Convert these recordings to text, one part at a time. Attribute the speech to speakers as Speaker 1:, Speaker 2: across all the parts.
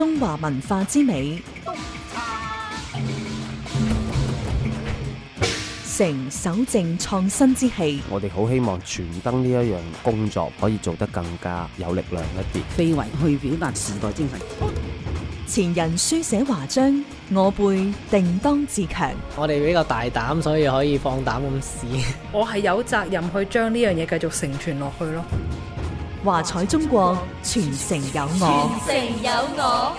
Speaker 1: 中華文化之美，成守正創新之氣。
Speaker 2: 我哋好希望傳燈呢一樣工作可以做得更加有力量一啲，
Speaker 3: 非遺去表達時代精神。
Speaker 1: 前人書寫華章，我輩定當自強。
Speaker 4: 我哋比較大膽，所以可以放膽咁試。
Speaker 5: 我係有責任去將呢樣嘢繼續承傳落去咯。
Speaker 1: 華彩中國，傳承有我。
Speaker 6: 傳承有我。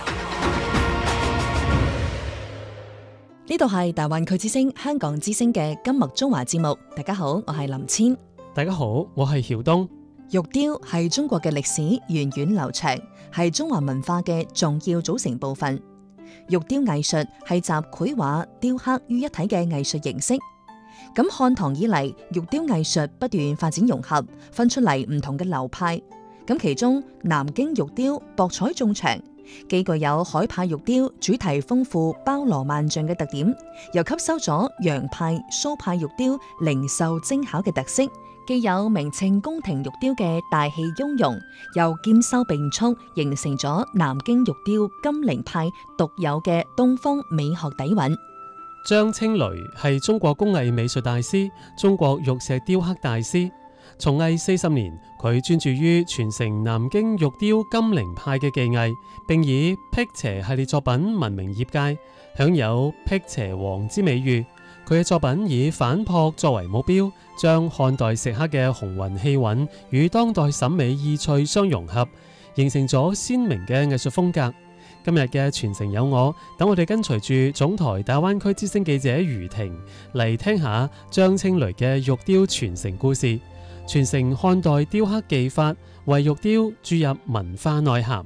Speaker 1: 呢度係大灣區之聲、香港之聲嘅金麥中華節目。大家好，我係林千。
Speaker 7: 大家好，我係曉東。
Speaker 1: 玉雕係中國嘅歷史源遠流長，係中華文化嘅重要組成部分。玉雕藝術係集繪畫、雕刻於一體嘅藝術形式。咁漢唐以嚟，玉雕藝術不斷發展融合，分出嚟唔同嘅流派。咁其中南京玉雕博采眾長，既具有海派玉雕主題豐富、包羅萬象嘅特點，又吸收咗洋派、蘇派玉雕靈秀精巧嘅特色。既有名稱宮廷玉雕嘅大氣雍容，又兼收並蓄，形成咗南京玉雕金陵派獨有嘅東方美學底蘊。
Speaker 7: 張青雷係中國工藝美術大師、中國玉石雕刻大師，從藝40年，佢專注於傳承南京玉雕金陵派嘅技藝，並以辟邪系列作品聞名業界，享有辟邪王之美譽。佢嘅作品以反璞作為目標，將漢代石刻嘅雄渾氣韻與當代審美意趣相融合，形成咗鮮明嘅藝術風格。今日嘅傳承有我，等我哋跟隨住總台大灣區之聲記者余婷嚟聽下張青雷嘅玉雕傳承故事，傳承漢代雕刻技法，為玉雕注入文化內涵。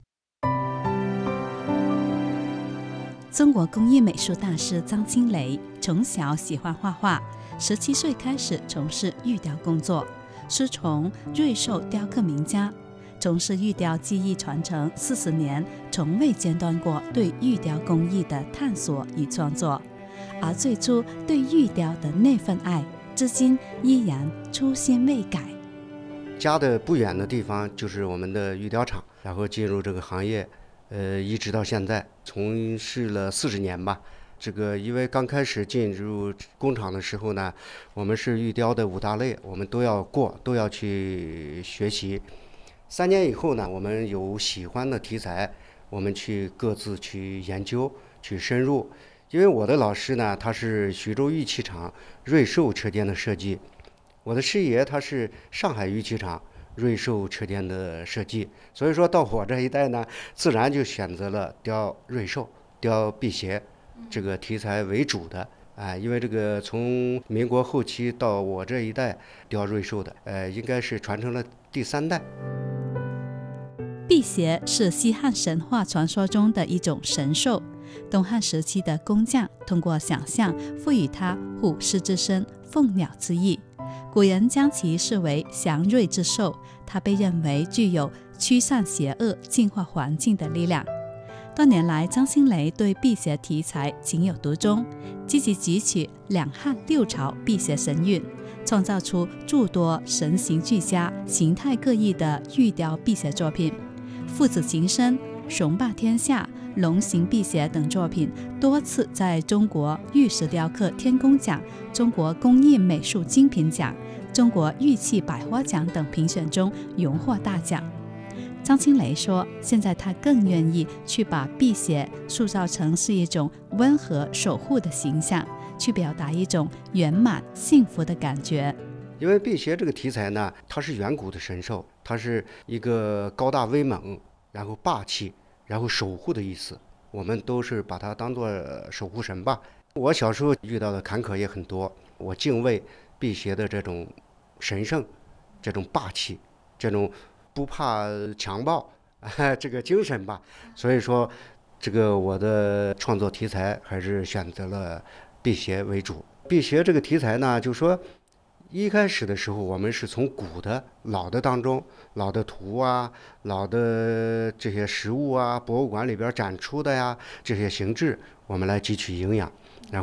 Speaker 8: 中國工藝美術大師張青雷從小喜歡畫畫，17歲開始從事玉雕工作，師從瑞獸雕刻名家，從事玉雕技藝傳承40年，從未間斷過對玉雕工藝的探索與創作。而最初對玉雕的那份愛，至今依然初心未改。
Speaker 9: 家的不遠的地方就是我們的玉雕廠，然後進入這個行業，一直到現在，從事了40年吧。因為剛開始進入工廠的時候呢，我們是玉雕的5大類，我們都要去學習。3年以後呢，我們有喜歡的題材，我們去各自去研究，去深入。因為我的老師呢，他是徐州玉器廠瑞獸車間的設計，我的師爺他是上海玉器廠瑞獸車間的設計，所以說到我這一代呢，自然就選擇了雕瑞獸、雕辟邪這個題材為主的。因為這個從民國後期到我這一代雕瑞獸的，應該是傳承了第3代。
Speaker 8: 辟邪是西漢神話傳說中的一種神獸，東漢時期的工匠通過想象賦予它虎獅之身、鳳鳥之意，古人將其視為祥瑞之獸，它被認為具有驅散邪惡、淨化環境的力量。多年來，張青雷對辟邪題材情有獨鍾，積極汲取兩漢六朝辟邪神韻，創造出諸多神形俱佳、形態各異的玉雕辟邪作品。父子情深、雄霸天下、龍形辟邪等作品多次在中國玉石雕刻天工獎、中國工藝美術精品獎、中國玉器百花獎等評選中榮獲大獎。張青雷說，現在他更願意去把辟邪塑造成是一種溫和守護的形象，去表達一種圓滿幸福的感覺。
Speaker 9: 因為辟邪這個題材呢，它是遠古的神獸，它是一個高大威猛，然後霸氣，然後守護的意思，我們都是把它當作守護神吧。我小時候遇到的坎坷也很多，我敬畏辟邪的這種神聖、這種霸氣、這種不怕強暴這個精神吧。所以說，這個我的創作題材還是選擇了辟邪為主。辟邪這個題材呢，就是說一開始的時候，我們是從古的老的當中，老的圖啊，老的這些實物啊，博物館裏邊展出的呀，這些形制，我們來汲取營養。